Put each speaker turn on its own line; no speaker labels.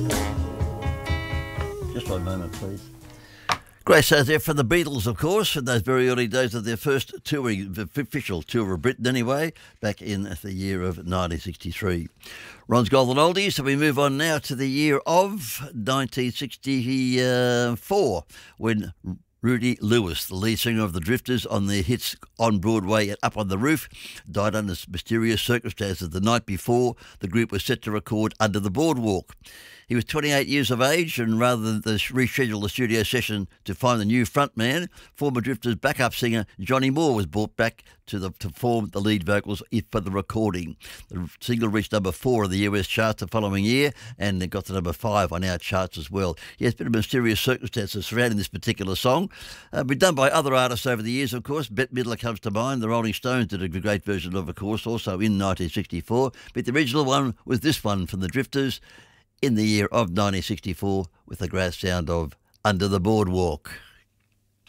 Just one moment, please. Great sounds there from the Beatles, of course, in those very early days of their first touring, official tour of Britain anyway, back in the year of 1963. Ron's Golden Oldies, so we move on now to the year of 1964, when Rudy Lewis, the lead singer of the Drifters on their hits On Broadway and Up on the Roof, died under mysterious circumstances the night before the group was set to record Under the Boardwalk. He was 28 years of age, and rather than reschedule the studio session to find the new frontman, former Drifters backup singer Johnny Moore was brought back to form the lead vocals for the recording. The single reached number 4 of the US charts the following year, and it got to number 5 on our charts as well. Yeah, it's been a mysterious circumstances surrounding this particular song. Been done by other artists over the years, of course. Bette Midler comes to mind. The Rolling Stones did a great version of course, also in 1964. But the original one was this one from the Drifters in the year of 1964 with the great sound of Under the Boardwalk.